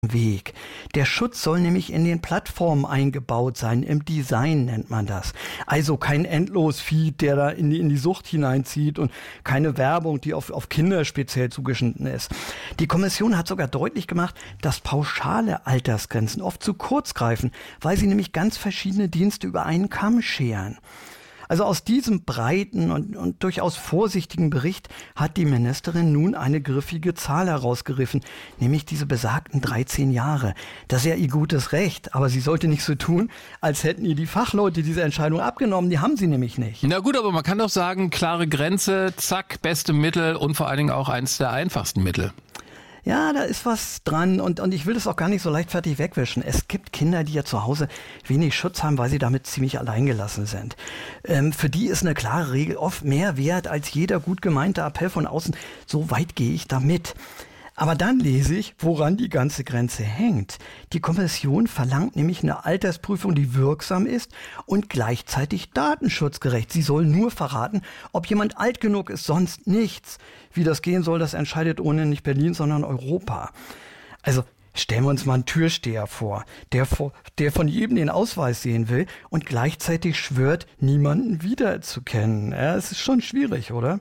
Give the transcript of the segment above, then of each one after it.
Weg. Der Schutz soll nämlich in den Plattformen eingebaut sein, im Design nennt man das. Also kein Endlos-Feed, der da in die Sucht hineinzieht und keine Werbung, die auf Kinder speziell zugeschnitten ist. Die Kommission hat sogar deutlich gemacht, dass pauschale Altersgrenzen oft zu kurz greifen, weil sie nämlich ganz verschiedene Dienste über einen Kamm scheren. Also aus diesem breiten und durchaus vorsichtigen Bericht hat die Ministerin nun eine griffige Zahl herausgegriffen, nämlich diese besagten 13 Jahre. Das ist ja ihr gutes Recht, aber sie sollte nicht so tun, als hätten ihr die Fachleute diese Entscheidung abgenommen. Die haben sie nämlich nicht. Na gut, aber man kann doch sagen, klare Grenze, zack, beste Mittel und vor allen Dingen auch eins der einfachsten Mittel. Ja, da ist was dran und ich will das auch gar nicht so leichtfertig wegwischen. Es gibt Kinder, die ja zu Hause wenig Schutz haben, weil sie damit ziemlich alleingelassen sind. Für die ist eine klare Regel oft mehr wert als jeder gut gemeinte Appell von außen. So weit gehe ich damit. Aber dann lese ich, woran die ganze Grenze hängt. Die Kommission verlangt nämlich eine Altersprüfung, die wirksam ist und gleichzeitig datenschutzgerecht. Sie soll nur verraten, ob jemand alt genug ist, sonst nichts. Wie das gehen soll, das entscheidet ohnehin nicht Berlin, sondern Europa. Also stellen wir uns mal einen Türsteher vor, der von jedem den Ausweis sehen will und gleichzeitig schwört, niemanden wiederzukennen. Ja, es ist schon schwierig, oder?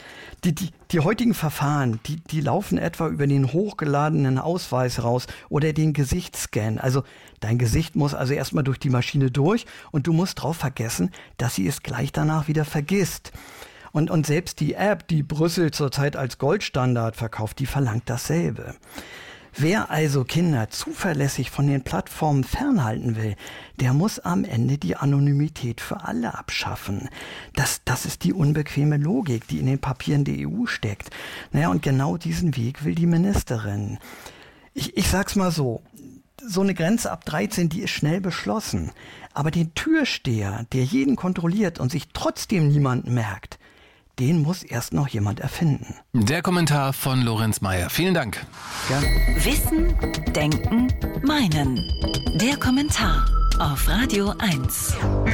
Die heutigen Verfahren, die laufen etwa über den hochgeladenen Ausweis raus oder den Gesichtsscan. Also dein Gesicht muss also erstmal durch die Maschine durch und du musst drauf vergessen, dass sie es gleich danach wieder vergisst. Und selbst die App, die Brüssel zurzeit als Goldstandard verkauft, die verlangt dasselbe. Wer also Kinder zuverlässig von den Plattformen fernhalten will, der muss am Ende die Anonymität für alle abschaffen. Das ist die unbequeme Logik, die in den Papieren der EU steckt. Naja, und genau diesen Weg will die Ministerin. Ich sag's mal so eine Grenze ab 13, die ist schnell beschlossen. Aber den Türsteher, der jeden kontrolliert und sich trotzdem niemand merkt, den muss erst noch jemand erfinden. Der Kommentar von Lorenz Meyer. Vielen Dank. Gerne. Wissen, Denken, Meinen. Der Kommentar auf Radio 1.